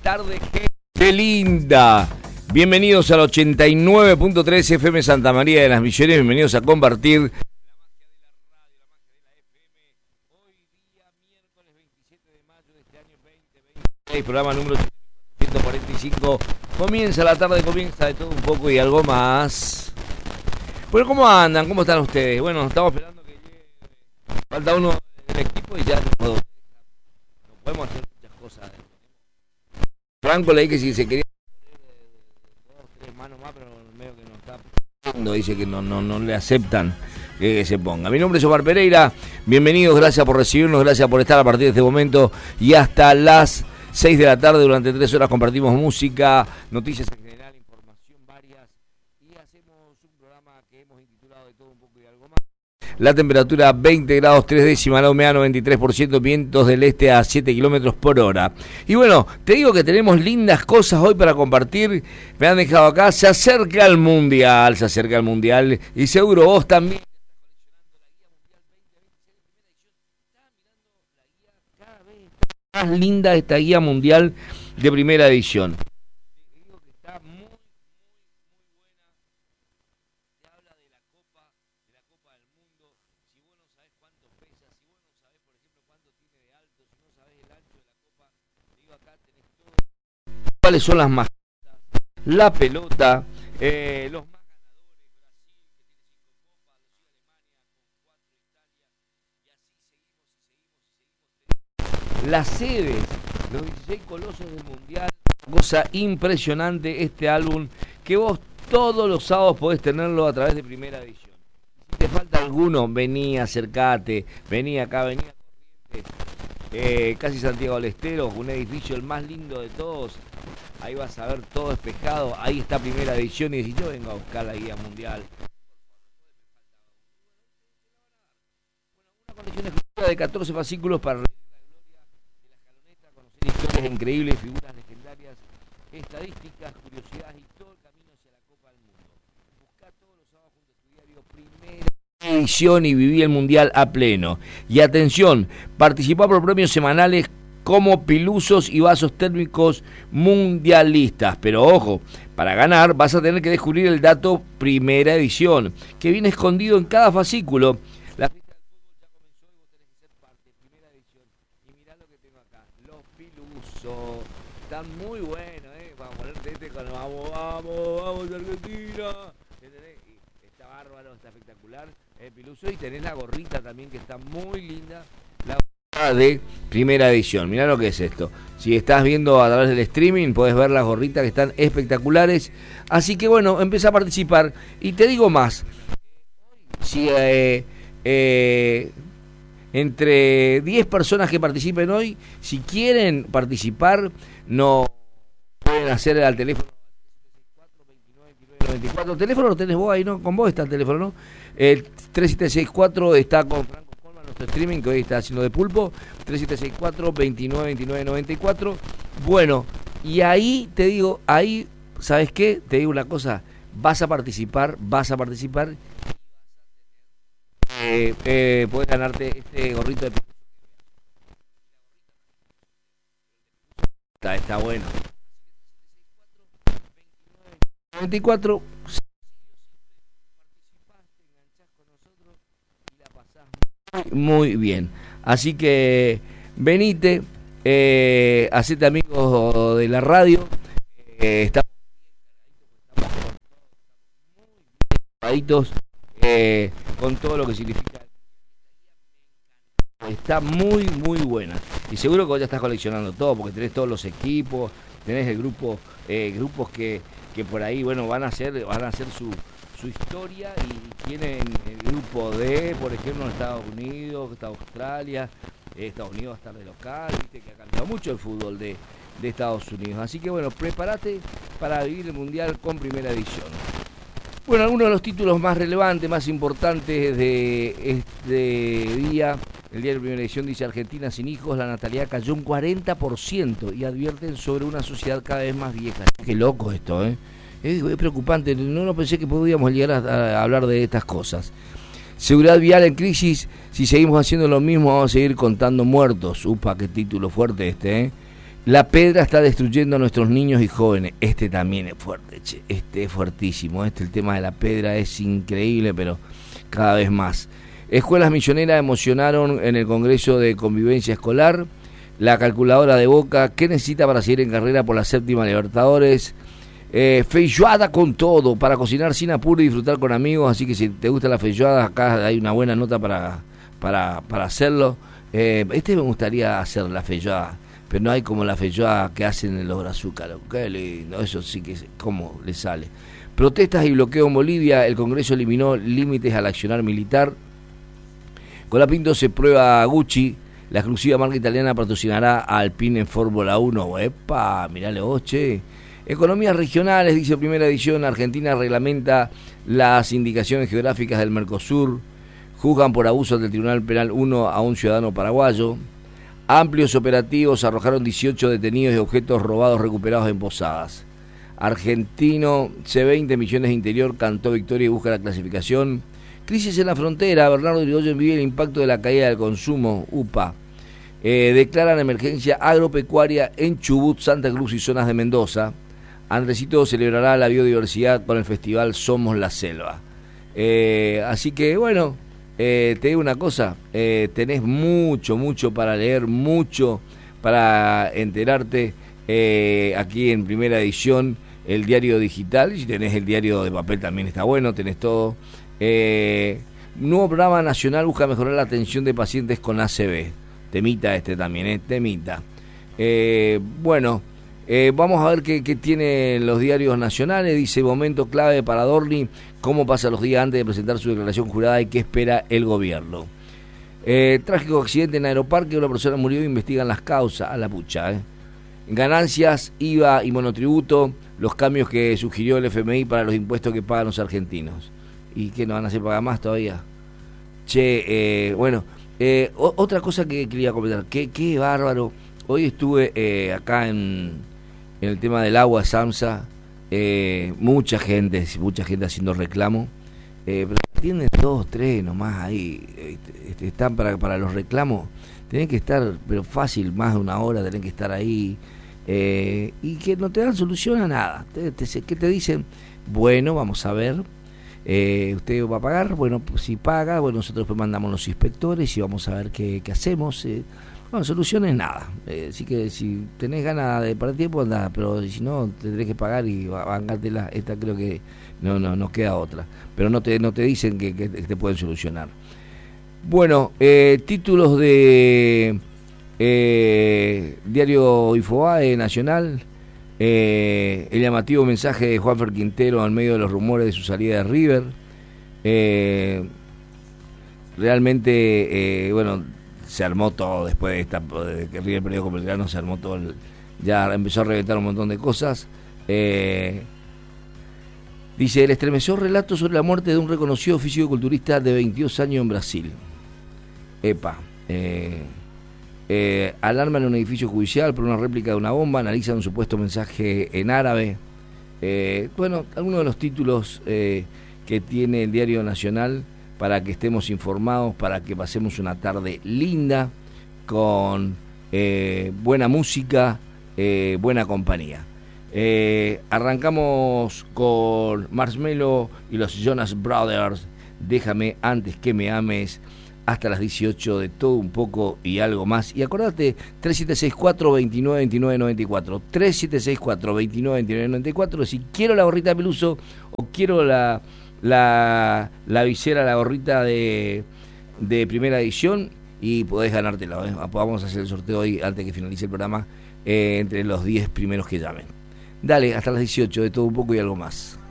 tarde, gente linda. Bienvenidos al 89.3 FM Santa María de las Misiones. Bienvenidos a compartir la magia de la radio, la magia de la FM. Hoy día, miércoles 27 de mayo de este año 2026, programa número 145. Comienza la tarde, comienza de todo un poco y algo más. Bueno, ¿cómo andan? ¿Cómo están ustedes? Bueno, estamos esperando que llegue. Falta uno del equipo y ya no podemos hacer muchas cosas. Franco le dije que si se quería poner 2, 3 manos más, pero medio que no está poniendo, dice que no le aceptan que se ponga. Mi nombre es Omar Pereira, bienvenidos, gracias por recibirnos, gracias por estar a partir de este momento y hasta las 6 de la tarde. Durante 3 horas compartimos música, noticias en general, información varias y hacemos un programa que hemos intitulado De Todo Un Poco y Algo Más. La temperatura 20 grados 3 décimas, la humedad 93%, vientos del este a 7 kilómetros por hora. Y bueno, te digo que tenemos lindas cosas hoy para compartir. Me han dejado acá, se acerca el mundial y seguro vos también. Cada vez está más linda esta guía mundial de primera edición. ¿Cuáles son las más? La pelota, los más ganadores, Brasil, que tiene 5 copas, Alemania con 4, Italia, y así seguimos. Las sedes, los 16 colosos del mundial, una cosa impresionante este álbum, que vos todos los sábados podés tenerlo a través de primera edición. Si te falta alguno, vení, acercate, vení acá, vení a Corrientes, casi Santiago del Estero, un edificio el más lindo de todos. Ahí vas a ver todo despejado, ahí está primera edición y decís, yo vengo a buscar la guía mundial. Una colección exclusiva de 14 fascículos para revivir la gloria de la escaloneta, conocer historias increíbles, figuras legendarias, estadísticas, curiosidades y todo el camino hacia la Copa del Mundo. Buscá todos los sábados junto a tu diario primera edición y viví el mundial a pleno. Y atención, participá por premios semanales como pilusos y vasos térmicos mundialistas. Pero ojo, para ganar vas a tener que descubrir el dato primera edición, que viene escondido en cada fascículo. La fiesta del fútbol ya comenzó y vos tenés que ser parte. Primera edición. Y mirá lo que tengo acá, los pilusos. Están muy buenos, para ponerte con vamos, Argentina. Y está bárbaro, está espectacular el piluso. Y tenés la gorrita también, que está muy linda. La de primera edición. Mirá lo que es esto. Si estás viendo a través del streaming, podés ver las gorritas que están espectaculares. Así que bueno, empieza a participar. Y te digo más. Si entre 10 personas que participen hoy, si quieren participar, no pueden hacer al teléfono 364-29-29-94. El teléfono lo tenés vos ahí, ¿no? Con vos está el teléfono, ¿no? El 3764 está con Franco, nuestro streaming que hoy está haciendo de pulpo, 3764-29-29-94. Bueno, y ahí te digo, ahí, ¿sabes qué? Te digo una cosa, vas a participar, podés ganarte este gorrito de está bueno. 94 muy bien, así que venite, hacete amigos de la radio, estamos muy con todo lo que significa, está muy buena y seguro que vos ya estás coleccionando todo porque tenés todos los equipos, tenés el grupo, grupos que por ahí bueno van a hacer su historia y tienen el grupo de, por ejemplo, en Estados Unidos, está Australia, Estados Unidos va a estar de local, viste que ha cambiado mucho el fútbol de Estados Unidos. Así que bueno, prepárate para vivir el Mundial con primera edición. Bueno, algunos de los títulos más relevantes, más importantes de este día, el día de la primera edición dice: Argentina sin hijos, la natalidad cayó un 40% y advierten sobre una sociedad cada vez más vieja. Qué loco esto, Es preocupante, no pensé que podíamos llegar a hablar de estas cosas. Seguridad vial en crisis, si seguimos haciendo lo mismo vamos a seguir contando muertos. Upa, qué título fuerte este, La pedra está destruyendo a nuestros niños y jóvenes. Este también es fuerte, che. Este es fuertísimo. El tema de la pedra es increíble, pero cada vez más. Escuelas milloneras emocionaron en el Congreso de Convivencia Escolar. La calculadora de Boca, ¿qué necesita para seguir en carrera por la 7ª Libertadores? Feijoada con todo, para cocinar sin apuro y disfrutar con amigos. Así que si te gusta la feijoada, acá hay una buena nota para hacerlo. Me gustaría hacer la feijoada, pero no hay como la feijoada que hacen en los Brazucas. Qué lindo, eso sí que es como le sale. Protestas y bloqueo en Bolivia. El Congreso eliminó límites al accionar militar. Colapinto se prueba a Gucci. La exclusiva marca italiana patrocinará a Alpine en Fórmula 1. ¡Epa! Mirale vos, che. Economías regionales, dice Primera Edición. Argentina reglamenta las indicaciones geográficas del Mercosur. Juzgan por abuso del Tribunal Penal 1 a un ciudadano paraguayo. Amplios operativos arrojaron 18 detenidos y objetos robados recuperados en Posadas. Argentino, C20 Millones de Interior cantó victoria y busca la clasificación. Crisis en la frontera. Bernardo Irigoyen vive el impacto de la caída del consumo. UPA. Declaran emergencia agropecuaria en Chubut, Santa Cruz y zonas de Mendoza. Andresito celebrará la biodiversidad con el festival Somos la Selva. Así que bueno, te digo una cosa, tenés mucho para leer, mucho para enterarte aquí en Primera Edición, el diario digital. Y si tenés el diario de papel también está bueno, tenés todo. Nuevo programa nacional busca mejorar la atención de pacientes con ACV. Temita también, temita. Bueno, vamos a ver qué tienen los diarios nacionales. Dice: momento clave para Dorni, cómo pasa los días antes de presentar su declaración jurada y qué espera el gobierno. Trágico accidente en Aeroparque, una persona murió, investigan las causas. A la pucha, Ganancias, IVA y monotributo, los cambios que sugirió el FMI para los impuestos que pagan los argentinos. ¿Y qué, nos van a hacer pagar más todavía? Che, bueno, otra cosa que quería comentar, qué bárbaro. Hoy estuve acá en el tema del agua, SAMSA, mucha gente haciendo reclamo, pero atienden 2, 3 nomás ahí, están para los reclamos, tienen que estar, pero fácil, más de una hora tienen que estar ahí, y que no te dan solución a nada. ¿Qué te dicen? Bueno, vamos a ver. Usted va a pagar, bueno, pues si paga, bueno, nosotros pues mandamos los inspectores y vamos a ver qué hacemos. Bueno, soluciones nada, así que si tenés ganas de perder tiempo, andá, pero si no, tendrés que pagar y bancártela. Esta creo que no queda otra, pero no te dicen que te pueden solucionar. Bueno, títulos de diario Infobae Nacional. El llamativo mensaje de Juanfer Quintero en medio de los rumores de su salida de River. Realmente, bueno, se armó todo después de que River perdió con Belgrano, se armó todo, ya empezó a reventar un montón de cosas. Dice: el estremecedor relato sobre la muerte de un reconocido fisicoculturista de 22 años en Brasil. Alarma en un edificio judicial por una réplica de una bomba, analizan un supuesto mensaje en árabe. Bueno, algunos de los títulos que tiene el Diario Nacional para que estemos informados, para que pasemos una tarde linda con buena música, buena compañía. Arrancamos con Marshmello y los Jonas Brothers, Déjame antes que me ames, hasta las 18, de todo un poco y algo más. Y acordate, 3764-292994, 3764-292994, si quiero la gorrita de Peluso o quiero la visera, la gorrita de Primera Edición, y podés ganártela. Vamos a hacer el sorteo hoy antes que finalice el programa, entre los 10 primeros que llamen. Dale, hasta las 18, de todo un poco y algo más.